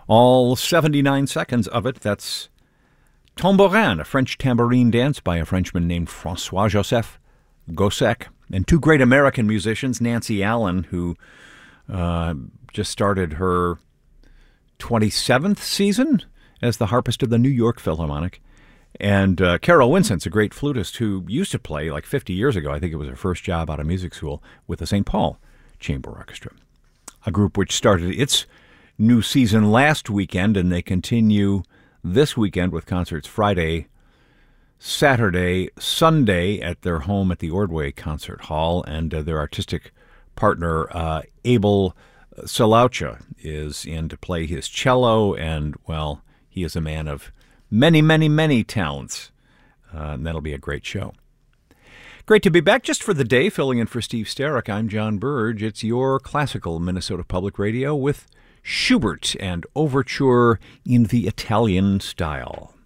All 79 seconds of it. That's Tambourin, a French tambourine dance by a Frenchman named François-Joseph Gossec, and two great American musicians, Nancy Allen, who just started her 27th season as the harpist of the New York Philharmonic, and Carol Winsent's a great flutist who used to play like 50 years ago. I think it was her first job out of music school with the St. Paul Chamber Orchestra, a group which started its new season last weekend, and they continue this weekend with concerts Friday, Saturday, Sunday at their home at the Ordway Concert Hall, and their artistic partner, Abel Salaucha, is in to play his cello, and, well, he is a man of many, many, many talents, and that'll be a great show. Great to be back just for the day, filling in for Steve Sterrick. I'm John Burge. It's your classical Minnesota Public Radio with Schubert and Overture in the Italian style.